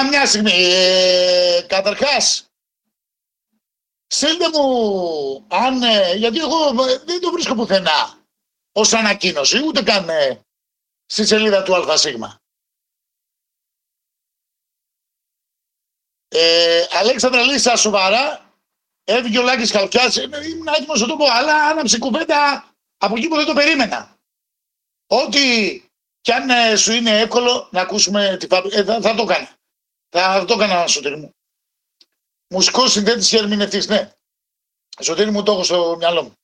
μια στιγμή. Καταρχάς, στείλτε μου αν... γιατί εγώ δεν το βρίσκω πουθενά ως ανακοίνωση, ούτε καν στη σελίδα του ΑΣ. Αλέξανδρα, λέει στα σοβαρά, έφυγε ο Λάκης Χαλκιάς, ήμουν έτοιμος να το πω, αλλά άναψε κουβέντα από εκεί που δεν το περίμενα. Ότι κι αν σου είναι εύκολο να ακούσουμε τη θα το έκανα. Θα το έκανα, Σωτήρη μου. Μουσικός συνθέτης και ερμηνευτής, ναι. Σωτήρη μου, το έχω στο μυαλό μου.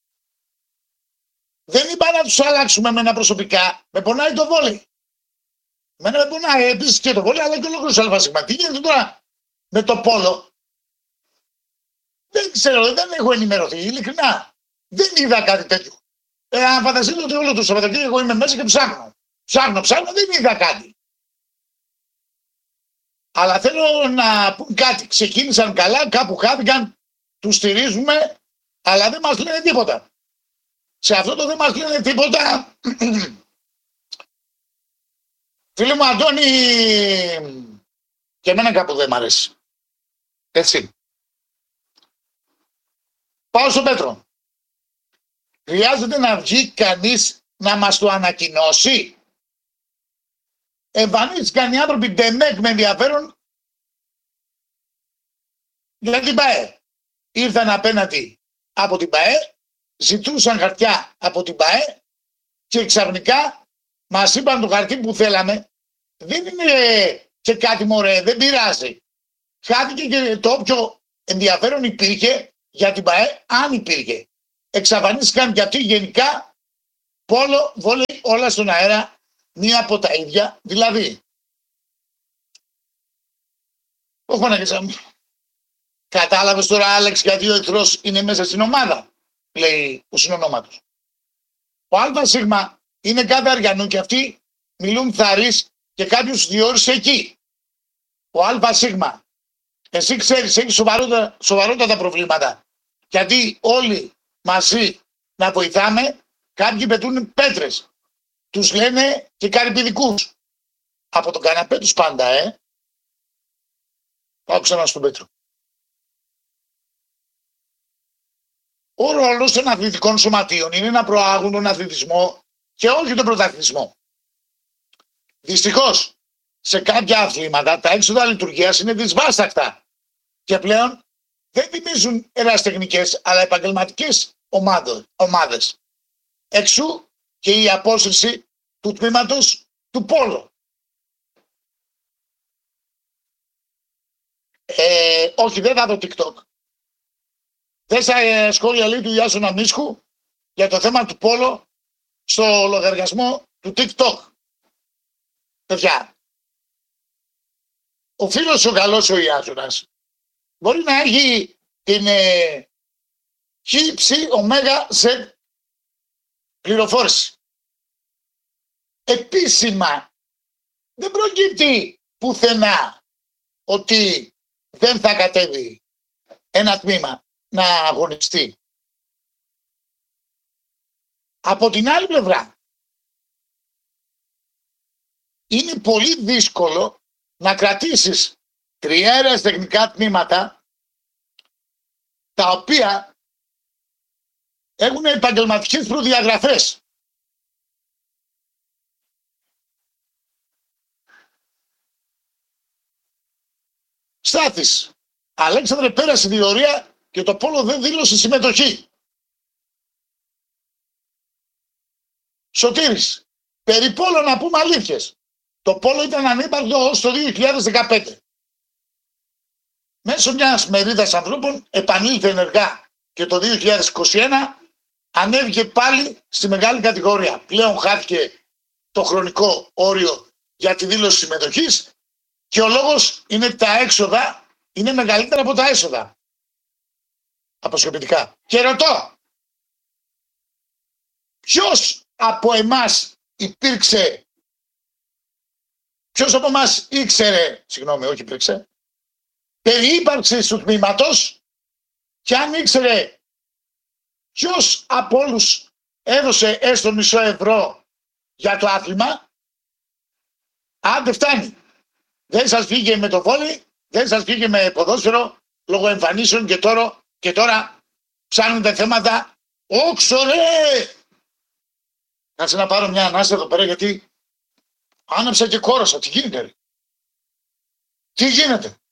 Δεν είπα να τους αλλάξουμε εμένα προσωπικά. Με πονάει το βόλεϊ. Εμένα με πονάει επίσης και το βόλεϊ, αλλά και ολόκληρος ΑΣ. Τι γίνεται τώρα με το πόλο? Δεν ξέρω, δεν έχω ενημερωθεί, ειλικρινά. Δεν είδα κάτι τέτοιο. Αν φανταστείτε ότι όλο το Σαββατοκύριακο εγώ είμαι μέσα και ψάχνω. Ψάχνω, δεν είδα κάτι. Αλλά θέλω να πούν κάτι. Ξεκίνησαν καλά, κάπου χάθηκαν, τους στηρίζουμε, αλλά δεν μας λένε τίποτα. Σε αυτό το δεν μας λένε τίποτα. Φίλε μου Αντώνη, και εμένα κάπου δεν μ' αρέσει. Έτσι. Πάω στο Πέτρο. Χρειάζεται να βγει κανείς να μας το ανακοινώσει? Εμφανίστηκαν οι άνθρωποι ντεμέκ με ενδιαφέρον για την ΠΑΕ. Ήρθαν απέναντι από την ΠΑΕ, ζητούσαν χαρτιά από την ΠΑΕ και ξαφνικά μας είπαν το χαρτί που θέλαμε. Δεν είναι και κάτι μωρέ, δεν πειράζει. Χάθηκε και το όποιο ενδιαφέρον υπήρχε για την ΠΑΕ, αν υπήρχε. Εξαφανίστηκαν και αυτοί γενικά, πόλο, βόλεϊ, όλα στον αέρα, μία από τα ίδια, δηλαδή. Όχι να μου. Κατάλαβες τώρα, Άλεξ, γιατί ο εχθρός είναι μέσα στην ομάδα, λέει ο συνονόματος. Ο ΑΣ είναι κάθε Αριανού και αυτοί μιλούν θαρείς και κάποιος διόρισε εκεί. Ο ΑΣ, εσύ ξέρεις, έχει σοβαρότατα προβλήματα. Γιατί όλοι μαζί να βοηθάμε, κάποιοι πετούν πέτρες. Τους λένε και καρυπηδικούς. Από τον καναπέ τους πάντα, Πάω ξανά στον Πέτρο. Ο ρόλος των αθλητικών σωματείων είναι να προάγουν τον αθλητισμό και όχι τον πρωταθλητισμό. Δυστυχώς, σε κάποια αθλήματα τα έξοδα λειτουργίας είναι δυσβάσταχτα και πλέον δεν θυμίζουν ερασιτεχνικές αλλά επαγγελματικές ομάδες. Εξού και η απόσυρση του τμήματος του πόλο. Όχι, δεν θα δω TikTok. Δες τα σχόλια λέει του Ιάσονα Μίσκου για το θέμα του πόλο στο λογαριασμό του TikTok. Παιδιά, ο φίλος ο καλός ο Ιάσονας μπορεί να έχει την ΧΨ πληροφόρηση. Επίσημα δεν προκύπτει πουθενά ότι δεν θα κατέβει ένα τμήμα να αγωνιστεί. Από την άλλη πλευρά, είναι πολύ δύσκολο να κρατήσεις 3 αεραστεχνικά τμήματα τα οποία έχουν επαγγελματικές προδιαγραφές. Στάθης, Αλέξανδρε, πέρασε η διορία και το πόλο δεν δήλωσε συμμετοχή. Σωτήρης, περί πόλο να πούμε αλήθειες. Το πόλο ήταν ανύπαρκτο ως το 2015. Μέσω μιας μερίδας ανθρώπων επανήλθε ενεργά και το 2021 ανέβηκε πάλι στη μεγάλη κατηγορία. Πλέον χάθηκε το χρονικό όριο για τη δήλωση συμμετοχής και ο λόγος είναι ότι τα έξοδα είναι μεγαλύτερα από τα έσοδα. Αποσκοπητικά. Και ρωτώ, ποιος από εμάς ήξερε, όχι υπήρξε, περί ύπαρξης του τμήματος και αν ήξερε ποιος από όλους έδωσε έστω μισό ευρώ για το άθλημα, αν δεν φτάνει. Δεν σας φύγε με το βόλι, δεν σας φύγε με ποδόσφαιρο, λόγω εμφανίσεων και τώρα ψάχνετε θέματα. Όξο ρε! Κάτσε να πάρω μια ανάσα εδώ πέρα γιατί άναψα και κόρωσα. Τι γίνεται ρε? Τι γίνεται?